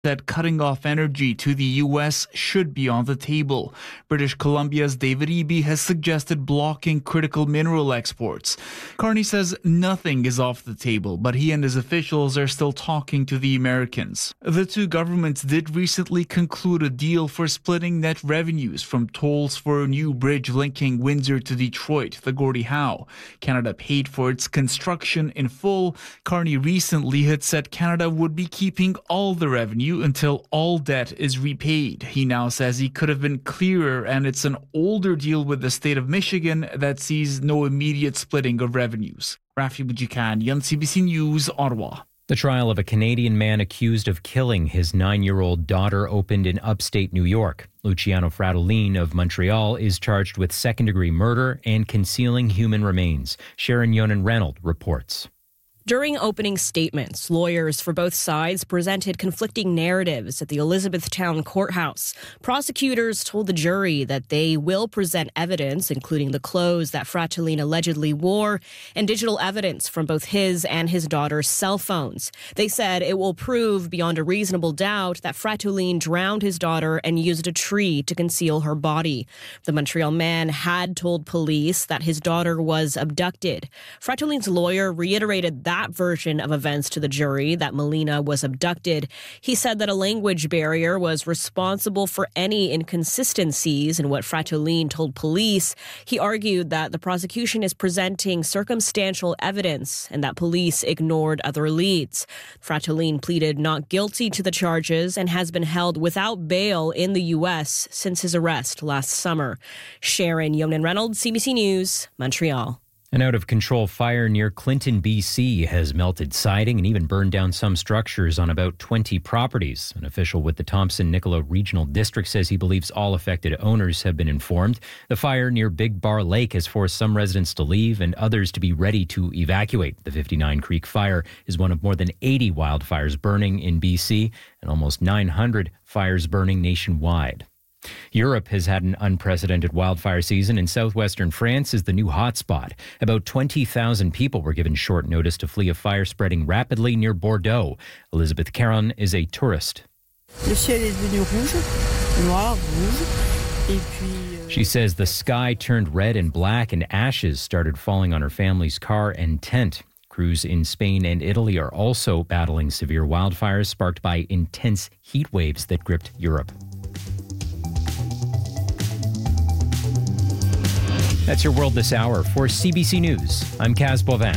that cutting off energy to the U.S. should be on the table. British Columbia's David Eby has suggested blocking critical mineral exports. Carney says nothing is off the table, but he and his officials are still talking to the Americans. The two governments did recently conclude a deal for splitting net revenues from tolls for a new bridge linking Windsor to Detroit, the Gordie Howe. Canada paid for its construction in full. Carney recently had said Canada would be keeping all the revenue until all debt is repaid. He now says he could have been clearer, and it's an older deal with the state of Michigan that sees no immediate splitting of revenues. Rafi Boudjikanian, CBC News, Ottawa. The trial of a Canadian man accused of killing his 9-year-old daughter opened in upstate New York. Luciano Fratellin of Montreal is charged with second-degree murder and concealing human remains. Sharon Yonan-Reynolds reports. During opening statements, lawyers for both sides presented conflicting narratives at the Elizabethtown courthouse. Prosecutors told the jury that they will present evidence, including the clothes that Fratellin allegedly wore, and digital evidence from both his and his daughter's cell phones. They said it will prove beyond a reasonable doubt that Fratellin drowned his daughter and used a tree to conceal her body. The Montreal man had told police that his daughter was abducted. Fratellin's lawyer reiterated that version of events to the jury, that Melina was abducted. He said that a language barrier was responsible for any inconsistencies in what Fratellin told police. He argued that the prosecution is presenting circumstantial evidence and that police ignored other leads. Fratellin pleaded not guilty to the charges and has been held without bail in the U.S. since his arrest last summer. Sharon Yonan-Reynolds, CBC News, Montreal. An out-of-control fire near Clinton, BC has melted siding and even burned down some structures on about 20 properties. An official with the Thompson-Nicola Regional District says he believes all affected owners have been informed. The fire near Big Bar Lake has forced some residents to leave and others to be ready to evacuate. The 59 Creek Fire is one of more than 80 wildfires burning in BC and almost 900 fires burning nationwide. Europe has had an unprecedented wildfire season, and southwestern France is the new hotspot. About 20,000 people were given short notice to flee a fire spreading rapidly near Bordeaux. Elizabeth Caron is a tourist. She says the sky turned red and black and ashes started falling on her family's car and tent. Crews in Spain and Italy are also battling severe wildfires sparked by intense heat waves that gripped Europe. That's your world this hour. For CBC News, I'm Kaz Bovin.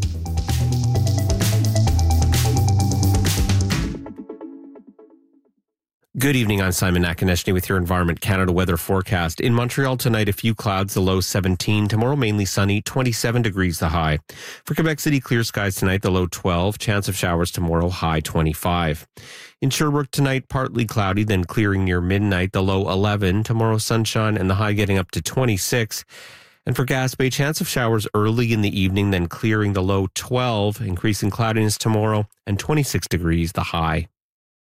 Good evening, I'm Simon Nakonechny with your Environment Canada weather forecast. In Montreal tonight, a few clouds, the low 17. Tomorrow, mainly sunny, 27 degrees the high. For Quebec City, clear skies tonight, the low 12. Chance of showers tomorrow, high 25. In Sherbrooke tonight, partly cloudy, then clearing near midnight, the low 11. Tomorrow, sunshine and the high getting up to 26. And for Gaspé, chance of showers early in the evening, then clearing, the low 12. Increasing cloudiness tomorrow and 26 degrees the high.